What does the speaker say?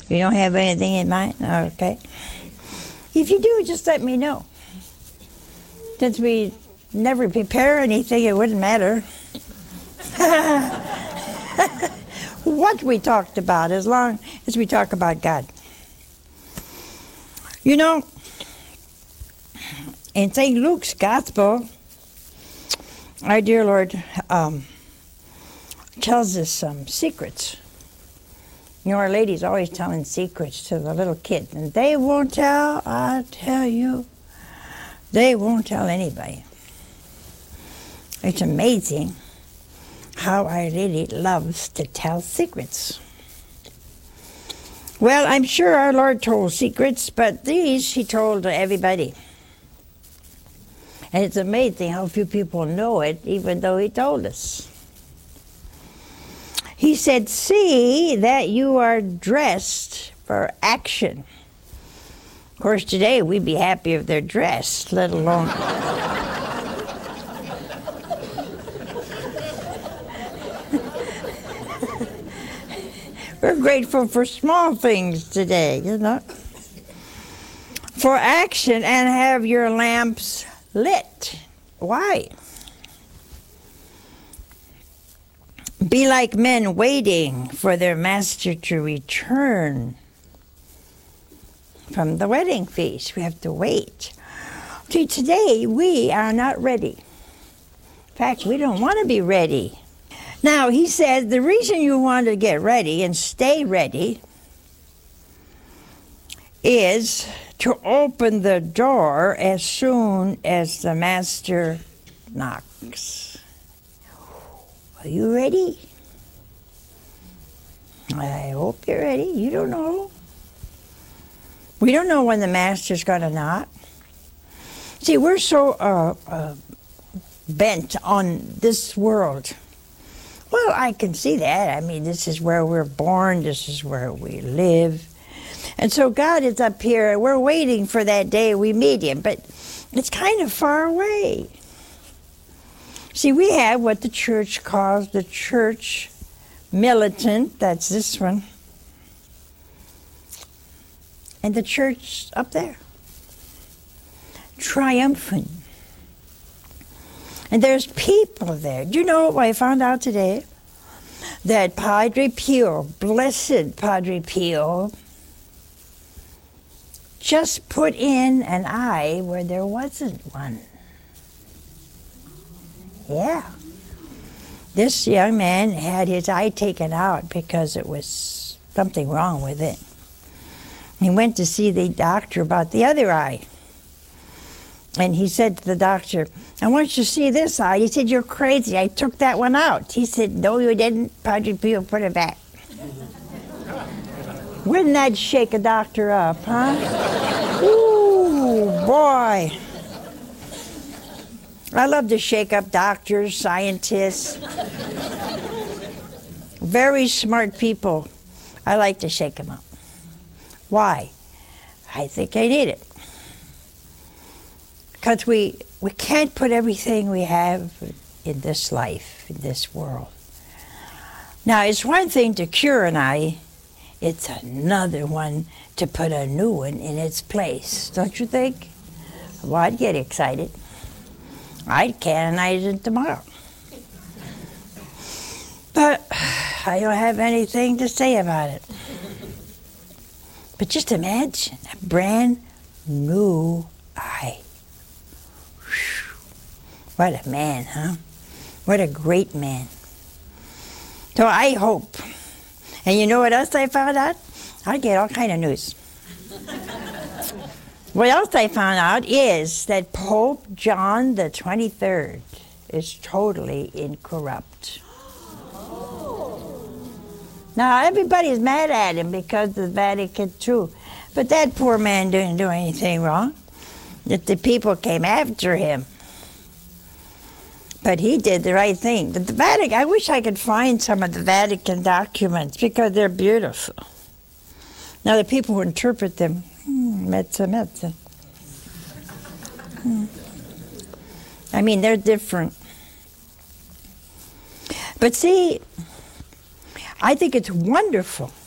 You don't have anything in mind? Okay. If you do, just let me know. Since we never prepare anything, it wouldn't matter what we talked about, as long as we talk about God. You know, in St. Luke's Gospel, our dear Lord tells us some secrets. You know, Our Lady's always telling secrets to the little kids, and they won't tell, I tell you, they won't tell anybody. It's amazing how Our Lady loves to tell secrets. Well, I'm sure our Lord told secrets, but these He told to everybody. And it's amazing how few people know it, even though He told us. He said, see that you are dressed for action. Of course, today we'd be happy if they're dressed, let alone... We're grateful for small things today, you know. For action, and have your lamps lit. Why? Be like men waiting for their master to return from the wedding feast. We have to wait. See, today we are not ready. In fact, we don't want to be ready. Now, he said the reason you want to get ready and stay ready is to open the door as soon as the master knocks. Are you ready? I hope you're ready. You don't know. We don't know when the master's going to knock. See, we're so bent on this world. Well, I can see that. I mean, this is where we're born. This is where we live. And so God is up here, and we're waiting for that day we meet Him. But it's kind of far away. See, we have what the church calls the church militant. That's this one. And the church up there. Triumphant. And there's people there. Do you know what I found out today? That Padre Pio, blessed Padre Pio, just put in an eye where there wasn't one. Yeah. This young man had his eye taken out because it was something wrong with it. He went to see the doctor about the other eye. And he said to the doctor, I want you to see this eye. He said, you're crazy. I took that one out. He said, no, you didn't. Padre Pio put it back. Wouldn't that shake a doctor up, huh? Ooh, boy. I love to shake up doctors, scientists. Very smart people. I like to shake them up. Why? I think I need it. Because we can't put everything we have in this life, in this world. Now, it's one thing to cure an eye. It's another one to put a new one in its place. Don't you think? Well, I'd get excited. I'd canonize it tomorrow. But I don't have anything to say about it. But just imagine a brand new eye. What a man, huh? What a great man. So I hope. And you know what else I found out? I get all kind of news. What else I found out is that Pope John the 23rd is totally incorrupt. Now, everybody's mad at him because of the Vatican II. But that poor man didn't do anything wrong. That the people came after him. But he did the right thing. But the Vatican, I wish I could find some of the Vatican documents because they're beautiful. Now, the people who interpret them, mezza. I mean, they're different. But see, I think it's wonderful